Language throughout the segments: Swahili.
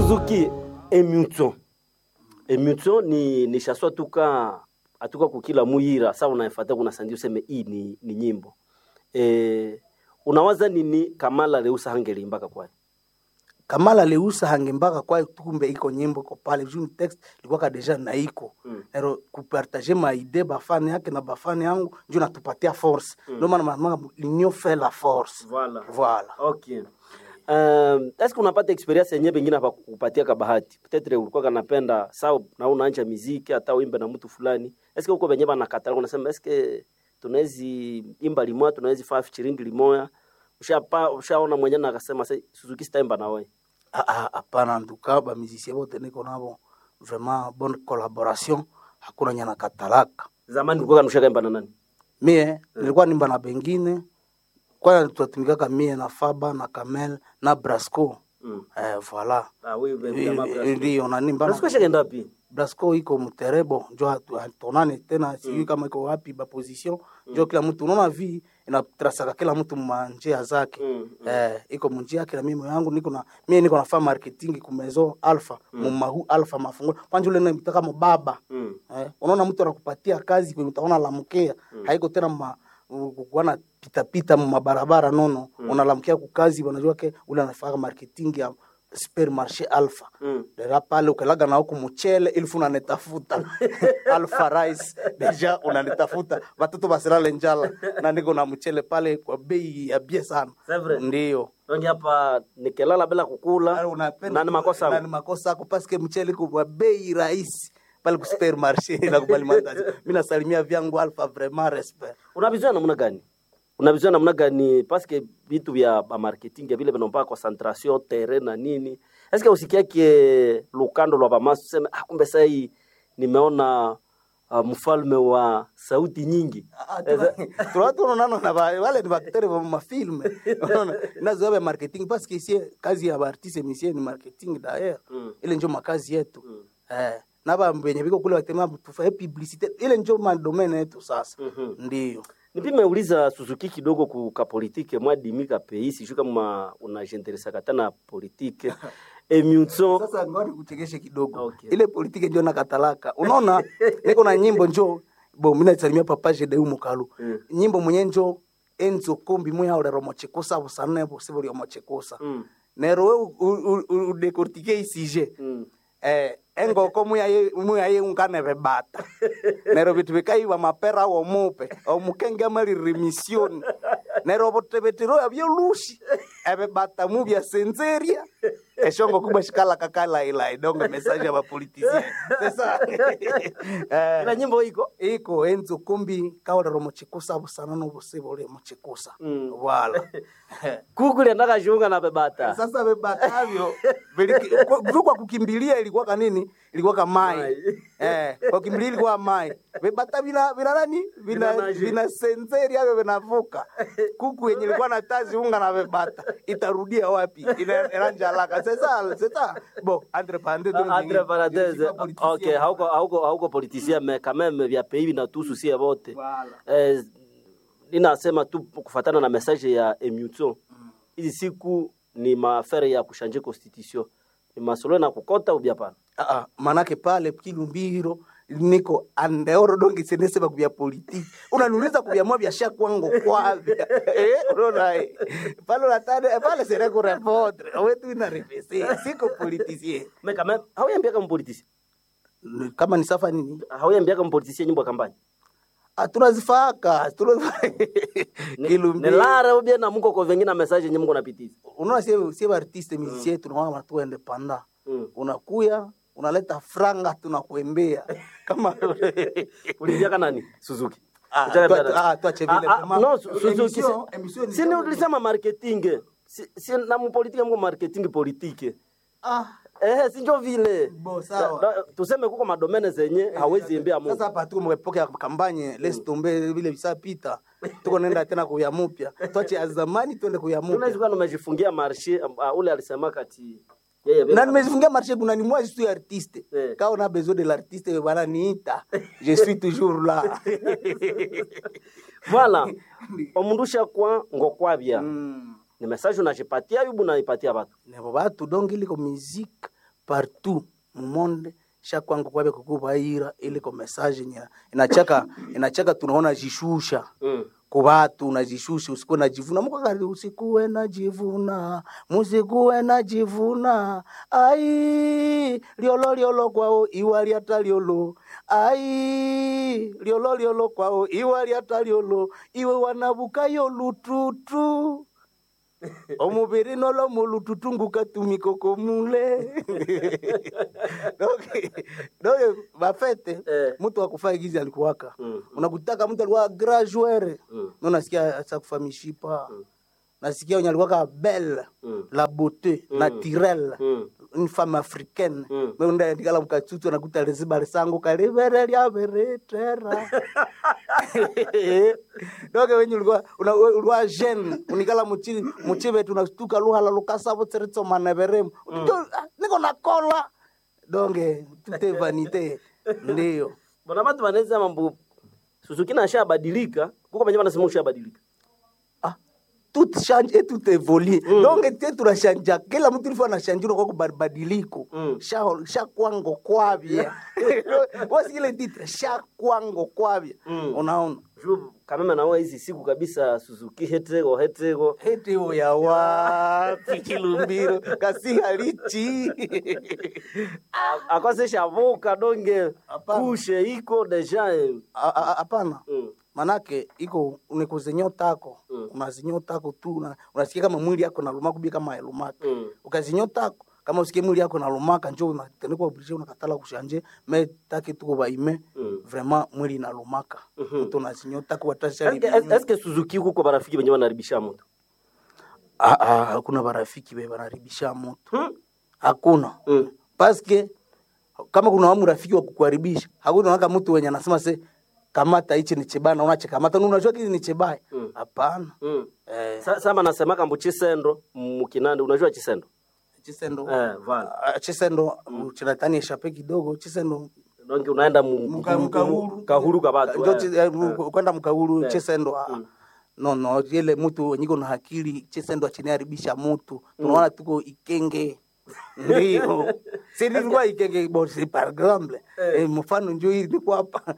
Suzuki Emutso. Emutso ni shaswa atuka kukila muira. Sawa unaifata kuna sandi useme hii ni nyimbo. Unawaza nini Kamala Leusa hangeli mpaka kwa? Kamala Leusa hangembaka kwa tukumbe iko nyimbo ko pale juu text ilikuwa deja na iko. Ero kupartager ma idée bafani yake na bafani yangu njoo natupatia force. Ndio maana l'union fait la force. Voilà. Okay. Est-ce que unapata experience yenyewe pengine hapa kupatia kabahati? Peut-être ulikuwa kanapenda sawa na unaanza muziki hata uimbe na mtu fulani. Est-ce que uko benye banakatala unasema est-ce que tunawezi imba limoya tunawezi faa featuring limoya? Ushaona mwenyewe akasema Suzuki sitaimba na wewe. Hapana, nduka ba musicien wote niko nabo vraiment bonne collaboration, hakuna nyana katalaka. Zamani ulikuwa kanusha kaimba na nani? Mie nilikuwa nimba na bengine. Kwa tunatumika mie na Faba na Kamel na Brasco. Voilà. Wewe ndio na nimba. Brasco shakaenda wapi? Brasco iko Muterebo, njoo tonane tena sijui kama iko wapi ba position. Njoo kila mtu unaona vi inatrasaka kila mtu njia zake. Iko munjia kila mimi yangu niko nafanya marketing ku Maison Alpha, Mumahu Alpha mafungo. Kwanza ule nataka mbaba. Unaona mtu anakupatia kazi kwa utaona lamkea. Haiko tena kuona pita mabarabara nono. Unalamkia kukazi wanajua ke ule anafanya marketing ya supermarché Alpha. Dera pale ukalaga na huko mchele ilfu unanitafuta. Alpha rice deja unanitafuta. Watoto basirale njala na niko na mchele pale kwa bei ya bie sana. Ndio. Ndio hapa nikelala bila kukula. Na ni makosa. Na ni makosa kwa paske mchele kwa bei rahisi. Pale ku supermarché na kubali mandazi. Mimi nasalimia vyangu Alpha vraiment respect. Unavizana namna gani paske vitu vya marketing vile vinaomba concentration terrain na nini? Est-ce que usikia ke lukando lwa bamasu sema kumbe sasa hii nimeona mfalme wa sauti nyingi. Tunaona unaona na wale ni bakteria wa mafilm. Unaona nazo marketing paske ici kazi ya artiste musicien ni marketing d'ailleurs. Ile ndio makazi yetu. Na benye biko kule watema tufanye publicité ile ndio domaine yetu sasa. Ndio. Nipime uliza Suzuki kidogo kuka politike mwadimika peisi shuka kama unajenderesa katana politike. Emutso sasa ngoni kuchekeshe kidogo. Okay. Ile politike ndio nakatalaka. Unaona niko na nyimbo njoo mimi nasalimia papa Jede Umukalu. Nyimbo mwenye njoo Enzo Kombi moya ule romochekosa busana bosebori romochekosa. Nero udekortike isije. Engo ko muya ye unkane bebata. Nero bitu bikaiwa mapera wo mupe o mukenge mali remission. Nero botebetiro abyo lushi ebebata mubya senzeria eshongo kubwa shikala kakala ila idonga message ya politician. Sasa na nyimbo iko Enzo Kombi kaora romochikusa busana no busebo le mochikusa. Wala kukule ndaka junga na bebata. Sasa bebata avyo kwa kukimbilia ilikuwa kanini? Ilikuwa kama mai. Kwa kimbilia ilikuwa mai. Bebata bila nani? Bila senseri hapo vinavuka. Kuku yenye ilikuwa na tazi unga na bebata. Itarudia wapi? Inanja haraka. Sasa bon, entre parenthèses. OK, hauko politicien mais quand même vya pays na tous aussi wote. Voilà. Ninasema tu kufuatana na message ya Emutso. Hizi siku ni mafere ya kushanje constitution. Ni masolo na kukota ubiapana. Manake pale Kilumbiro niko andeoro dongi senese bakubya politiki. Unaniuliza kubyamwa biashara kwangu kwavya. Unaona pale pale sere ko répondre. Wewe ina repese. Siko politicien. Mais quand même, hauyambia kama politicien. Kama ni safa nini? Hauyambia kama politicien nyimbo kampanya. Tunazifaka. Kilumbiro. Nelara ubia na mko kwa vingine message nyimbo napitiza. Unaona sio artiste musicien tunaona watu independent. Unakuya unaleta franga tunakuembea kama ulivia nani Suzuki tuache vile no Suzuki sini ulisema marketing si na mpolitike mko marketing politike sinjo vile sawa tuseme kuko madomene zenye hawezi embea Mungu. Sasa hapa tuko mwepoke ya kampanye let's tombe vile visapita tuko nenda tena kuya mpya tuache ya zamani twende kuya mpya. Unaweza kuwa umejifungia marché ule alisema kati na nimejifungia marché kuna ni moi je suis artiste quand on a besoin de l'artiste bana niita je suis toujours là. Voilà omundusha kwa ngokwabia ni message unajipatia yubu naipatia watu nebo watu donc ile musique partout mu monde shakwangu kwabe kukubaira ile ko message nya inachaka tunaona jishusha kwa watu unajishusha usikuwe najivuna mukakari usikuwe najivuna ai liolo kwao iwali hata liolo ai liolo kwao iwali hata liolo iwe wanabukayo lututu omubiri nolo mulututunguka tumikoko mule donc bafete mtu akufaa gizi alikuwaka unakutaka mtu alikuwa graduere unasikia asakufa mishipa nasikia unyalikuwaka belle la beauté naturelle une femme africaine mais unda ndikala mkatutu anakuta leziba sangu kalivere lya beretera donc wenye ulikuwa jeune unikala muchibe tunastuka luhala lukasa botseretso maneberemo niko nakola donc tout est vanité ndio bona watu wanaweza mambo Suzuki na shabadilika kuko benye wanasema ushabadilika tout change et tout évolue donc tu tunashanja kila mtu ilifo anashanjura kwa kubadiliko sha kwango kwabia wasi ile titre sha kwango kwabia unaona kama na hizi siku kabisa Suzuki hetego ya wapi Kilumbiro kasi halichi akose shavuka donge kushe iko deja hapana manake iko unikuzinyotako unazinyotako tu unasikia kama mwili yako naluma kubi kama elumaka ukazinyotako kama usikie mwili yako nalumaka njoo unatenekwa oblige unakatala kushanje mais take tuko baime vraiment mwili nalumaka mtu unazinyotako watasha est-ce que Suzuki huko barafiki wenyewe wanaribisha moto hakuna barafiki be wanaribisha moto hakuna parce que kama kuna wamu rafiki wa kukuharibisha hakuna waka mtu wenye anasema se kamata hichi ni chebana unachekamata unajua kile ni chebaya hapana sasa nasema kambo Chisendo mukinande unajua Chisendo Chisendo chinatani eshape kidogo Chisendo donc unaenda kahuru kabatu kwenda mkahuru Chisendo no ile mtu niko na akili Chisendo achiniharibisha mtu tunaona tuko Ikenge ndio sisi tulikuwa Ikenge bosi par exemple mfano njoo hili niko hapa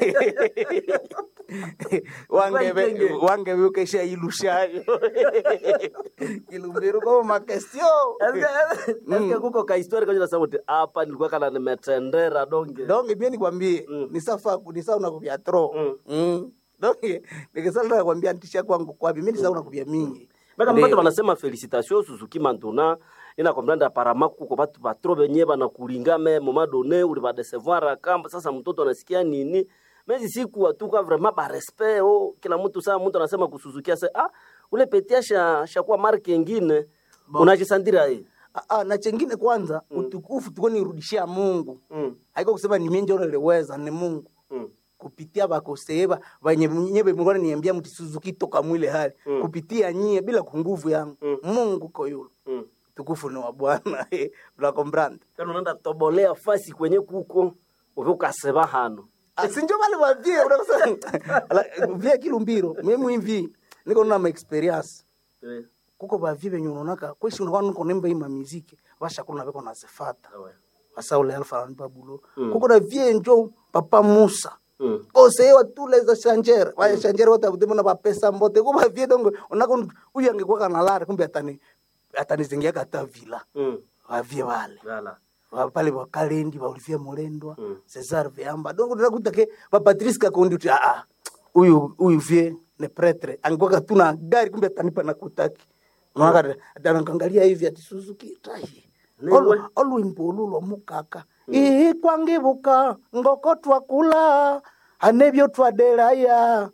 wange ukesha ilushayo Kilumbiro kama makestio est-ce kuko ka historia kwa sababu hapa nilikuwa kana nimetendera donge mimi nikwambie ni safa unakuvia tro donge nikisala nakwambia ntisha kwangu kwa mimi ni sawa unakuvia mingi baka mbato wanasema felicitations Suzuki Mantuna ina comprendre apparemment kuko batu batro benye bana kulingame moment donné uli ba décevoir kamba sasa mtoto anasikia nini mais siku atuka vraiment ba respect kila mtu saa mtu anasema kusuzukia sasa ule petiasha shakuwa marke nyingine unajisandira na chengine kwanza utukufu tuko nirudishia Mungu haiko kusema ni mimi ndio nileweza ni Mungu kupitia bakoseba nyebe mngona niambia mti Suzuki toka mwile hali kupitia nyie bila nguvu yangu Mungu ko yule tukufu ni wa Bwana la comprendre kana unaenda tobolea fasi kwenye kuko ukaseba hano sinjo wale wavie unasema via Kilumbiro mimi hivi niko na experience kuko bavie benye unonaka kweshi unakuwa niko nemba ima muziki basha kuna beko na sefata asa ule alfa na babulo kuko na vie njo papa Musa osewa tule za changer wa changer wote abudemo na pesa mbote kuba vie dongo unako uyu angekuwa kana lara kumbe atanizingia kata vila avie wale pale wa Kalendi wa Olivier Molendwa Cesar Veamba dongo tunakuta ke ba Patrice Kakondi tu huyu vie ne prêtre angekuwa tuna gari kumbe atanipa na kutaki unaona atanangalia hivi ati Suzuki tai olwimbo mukaka kwangibuka ngoko twakula anebyo twadelaya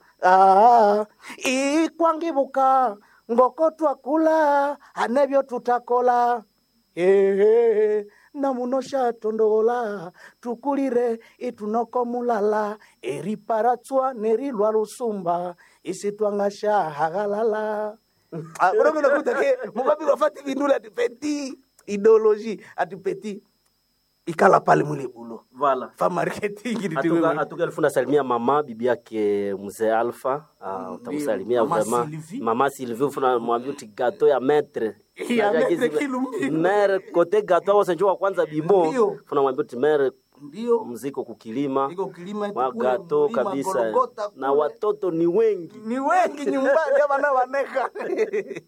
kwangibuka ngoko twakula anebyo tutakola namunosha tondola tukulire itunoko mulala eriparatswa nerilwa lusumba isitwangasha hagalala uroko nakutake mubabi wafati bindula petit idéologie petit ikala pale mwile bulo voilà fa marketing atuka alifuna salimia mama bibi yake mzee Alpha utamsalimia vraiment mama Sylvie ufuna mwambie uti gato ya maître Ya mete Kilumbi. Mere kote gato au senjua kwanza bimo. Ndio. Funamwambia ti mere Ndio. mziko kukilima. Iko kilima Wa gato kabisa. Golgotha Na kule. watoto ni wengi. Ni wengi nyumbani hapa na waneka.